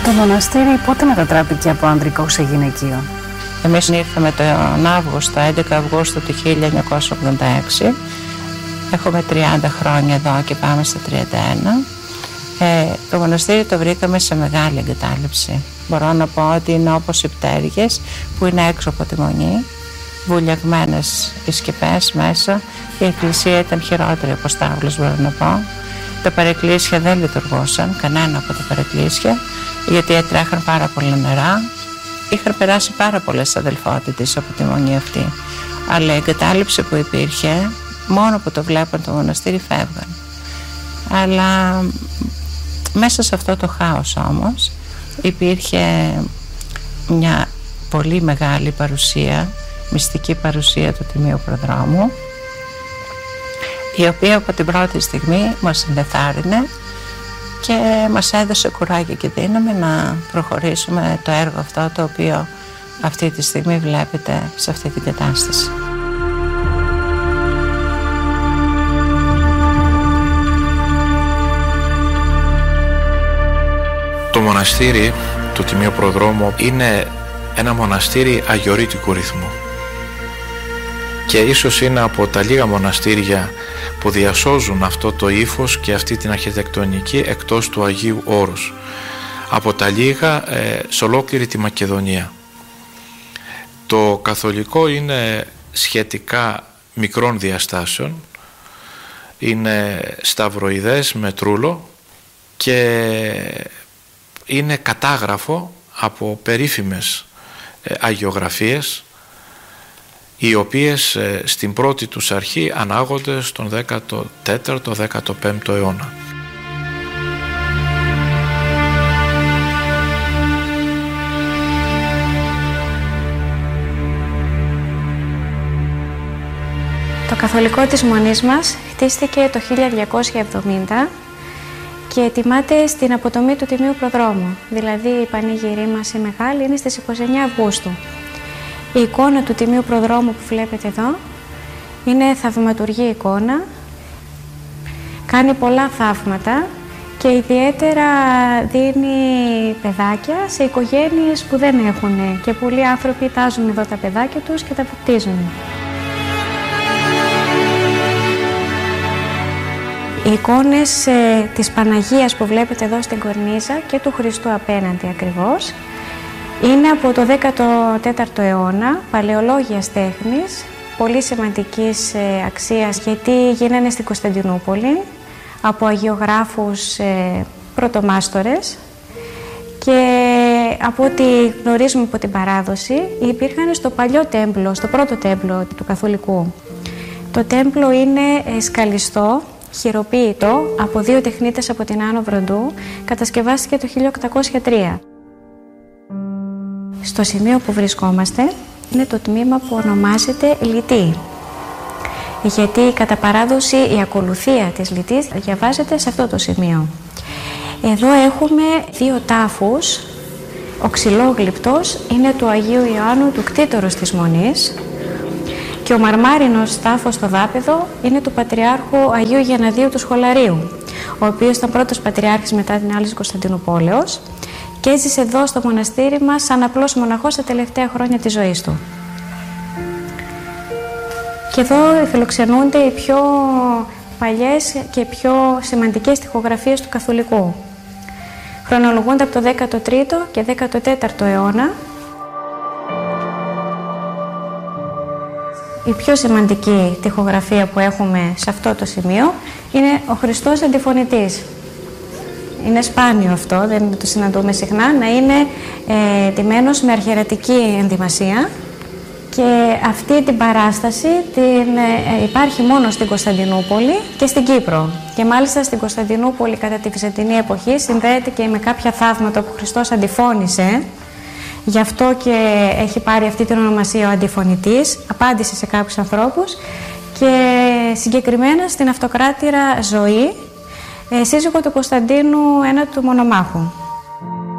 Το μοναστήρι πότε μετατράπηκε από ανδρικό σε γυναικείο? Εμείς ήρθαμε τον Αύγουστο, 11 Αυγούστου του 1986. Έχουμε 30 χρόνια εδώ και πάμε στα 31. Το μοναστήρι το βρήκαμε σε μεγάλη εγκατάλειψη. Μπορώ να πω ότι είναι όπως οι πτέρυγες που είναι έξω από τη Μονή, βουλιαγμένες οι σκεπές μέσα. Η εκκλησία ήταν χειρότερη από στάβλος, μπορώ να πω. Τα παρεκκλήσια δεν λειτουργούσαν, κανένα από τα παρεκκλήσια, γιατί έτρέχαν πάρα πολλά νερά. Είχαν περάσει πάρα πολλές αδελφότητες από τη Μονή αυτή. Αλλά η εγκατάλειψη που υπήρχε, μόνο που το βλέπαν το μοναστήρι φεύγαν. Αλλά μέσα σε αυτό το χάος όμως υπήρχε μια πολύ μεγάλη παρουσία, μυστική παρουσία του Τιμίου Προδρόμου, η οποία από την πρώτη στιγμή μας ενθάρρυνε και μας έδωσε κουράγιο και δύναμη να προχωρήσουμε το έργο αυτό, το οποίο αυτή τη στιγμή βλέπετε σε αυτή την κατάσταση. Το μοναστήρι του Τιμίου Προδρόμου είναι ένα μοναστήρι αγιορείτικου ρυθμού και ίσως είναι από τα λίγα μοναστήρια που διασώζουν αυτό το ύφος και αυτή την αρχιτεκτονική εκτός του Αγίου Όρους, από τα λίγα σε ολόκληρη τη Μακεδονία. Το καθολικό είναι σχετικά μικρών διαστάσεων, είναι σταυροειδές με τρούλο και είναι κατάγραφο από περίφημες αγιογραφίες, οι οποίες στην πρώτη τους αρχή ανάγονται στον 14ο-15ο αιώνα. Το καθολικό της Μονής μας χτίστηκε το 1270 και τιμάται στην αποτομή του Τιμίου Προδρόμου, δηλαδή η πανήγυρή μας η μεγάλη είναι στις 29 Αυγούστου. Η εικόνα του Τιμίου Προδρόμου που βλέπετε εδώ είναι θαυματουργή εικόνα, κάνει πολλά θαύματα και ιδιαίτερα δίνει παιδάκια σε οικογένειες που δεν έχουν και πολλοί άνθρωποι τάζουν εδώ τα παιδάκια τους και τα βαπτίζουν. Οι εικόνες της Παναγίας που βλέπετε εδώ στην κορνίζα και του Χριστού απέναντι ακριβώς είναι από το 14ο αιώνα, παλαιολόγιας τέχνης, πολύ σημαντικής αξίας γιατί γίνανε στην Κωνσταντινούπολη από αγιογράφους πρωτομάστορες και από ό,τι γνωρίζουμε από την παράδοση υπήρχαν στο παλιό τέμπλο, στο πρώτο τέμπλο του καθολικού. Το τέμπλο είναι σκαλιστό, χειροποίητο από δύο τεχνίτες από την Άνω Βροντού, κατασκευάστηκε το 1803. Στο σημείο που βρισκόμαστε είναι το τμήμα που ονομάζεται λυτή, γιατί κατά παράδοση η ακολουθία της λυτής διαβάζεται σε αυτό το σημείο. Εδώ έχουμε δύο τάφους, ο ξυλόγλυπτος είναι του Αγίου Ιωάννου του Κτήτορος της Μονής και ο μαρμάρινος τάφος στο δάπεδο είναι του Πατριάρχου Αγίου Γεναδίου του Σχολαρίου, ο οποίος ήταν πρώτος πατριάρχης μετά την Άλλη Κωνσταντινούπολεως και έζησε εδώ στο μοναστήρι μας σαν απλός μοναχός στα τελευταία χρόνια της ζωής του. Και εδώ φιλοξενούνται οι πιο παλιές και πιο σημαντικές τοιχογραφίες του καθολικού. Χρονολογούνται από το 13ο και 14ο αιώνα. Η πιο σημαντική τοιχογραφία που έχουμε σε αυτό το σημείο είναι ο Χριστός Αντιφωνητής. Είναι σπάνιο αυτό, δεν το συναντούμε συχνά, να είναι ντυμένος με αρχιερατική ενδυμασία και αυτή την παράσταση υπάρχει μόνο στην Κωνσταντινούπολη και στην Κύπρο. Και μάλιστα στην Κωνσταντινούπολη κατά τη Βυζαντινή εποχή συνδέεται και με κάποια θαύματα που ο Χριστός αντιφώνησε. Γι' αυτό και έχει πάρει αυτή την ονομασία ο Αντιφωνητής, απάντησε σε κάποιους ανθρώπους και συγκεκριμένα στην αυτοκράτηρα Ζωή, σύζυγο του Κωνσταντίνου, ένα του μονομάχου.